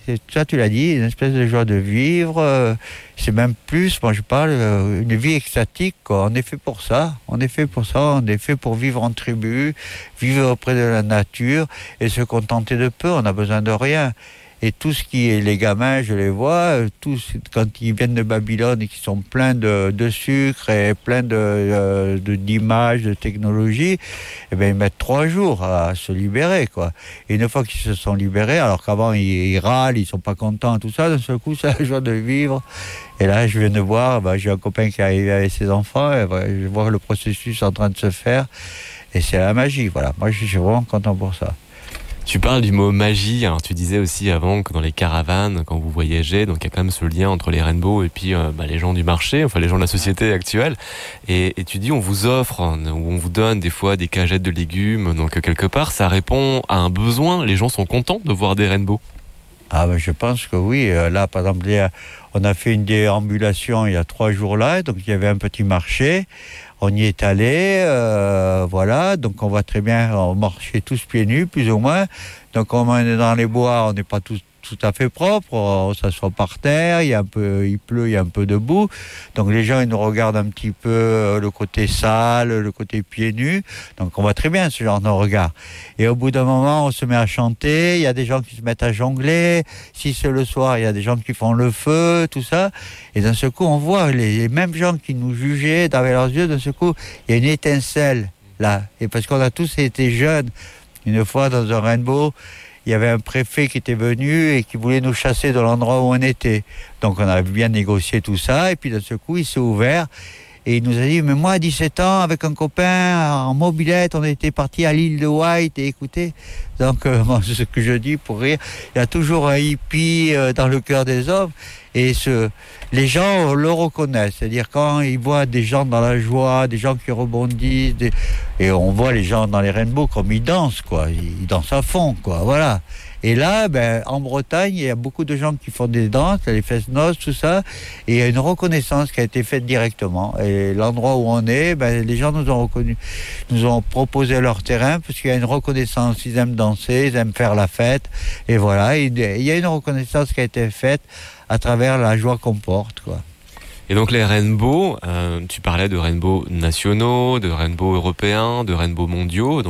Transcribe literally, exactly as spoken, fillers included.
c'est, ça tu l'as dit, une espèce de joie de vivre. Euh, c'est même plus, moi je parle, euh, une vie extatique, quoi. On est fait pour ça, on est fait pour ça, on est fait pour vivre en tribu, vivre auprès de la nature et se contenter de peu, on n'a besoin de rien. Et tout ce qui est les gamins, je les vois, euh, tous quand ils viennent de Babylone et qui sont pleins de, de sucre et pleins de, euh, de d'images, de technologies, eh ben ils mettent trois jours à se libérer, quoi. Et une fois qu'ils se sont libérés, alors qu'avant ils, ils râlent, ils sont pas contents, tout ça, d'un seul coup c'est la joie de vivre. Et là, je viens de voir, bah, j'ai un copain qui est arrivé avec ses enfants, et bah, je vois le processus en train de se faire, et c'est la magie, voilà. Moi, je suis vraiment content pour ça. Tu parles du mot magie, alors tu disais aussi avant que dans les caravanes, quand vous voyagez, donc il y a quand même ce lien entre les rainbows et puis euh, bah, les gens du marché, enfin les gens de la société actuelle. Et, et tu dis on vous offre, ou on vous donne des fois des cagettes de légumes, donc quelque part ça répond à un besoin, les gens sont contents de voir des rainbows. Ah ben, je pense que oui. Là, par exemple, il y a- on a fait une déambulation il y a trois jours là, donc il y avait un petit marché. On y est allé, euh, voilà. Donc on voit très bien, on marchait tous pieds nus, plus ou moins. Donc comme on est dans les bois, on n'est pas tous tout à fait propre. On s'assoit par terre, il y a un peu, il pleut, il y a un peu de boue. Donc les gens ils nous regardent un petit peu euh, le côté sale, le côté pieds nus. Donc on voit très bien ce genre de regard. Et au bout d'un moment, on se met à chanter. Il y a des gens qui se mettent à jongler. Si c'est le soir, il y a des gens qui font le feu, tout ça. Et d'un seul coup, on voit les, les mêmes gens qui nous jugeaient dans leurs yeux. D'un seul coup, il y a une étincelle là. Et parce qu'on a tous été jeunes, une fois dans un rainbow, il y avait un préfet qui était venu et qui voulait nous chasser de l'endroit où on était. Donc on a bien négocié tout ça. Et puis d'un seul coup, il s'est ouvert. Et il nous a dit, mais moi, à dix-sept ans, avec un copain, en mobilette, on était parti à l'île de White, et écoutez, donc, euh, moi, c'est ce que je dis pour rire, il y a toujours un hippie euh, dans le cœur des hommes, et ce, les gens le reconnaissent, c'est-à-dire quand ils voient des gens dans la joie, des gens qui rebondissent, des, et on voit les gens dans les rainbows comme ils dansent, quoi, ils dansent à fond, quoi, voilà. Et là, ben, en Bretagne, il y a beaucoup de gens qui font des danses, les fest-noz, tout ça, et il y a une reconnaissance qui a été faite directement. Et l'endroit où on est, ben, les gens nous ont reconnus, nous ont proposé leur terrain, parce qu'il y a une reconnaissance, ils aiment danser, ils aiment faire la fête, et voilà, il y a une reconnaissance qui a été faite à travers la joie qu'on porte, quoi. Et donc les rainbows, euh, tu parlais de rainbows nationaux, de rainbows européens, de rainbows mondiaux.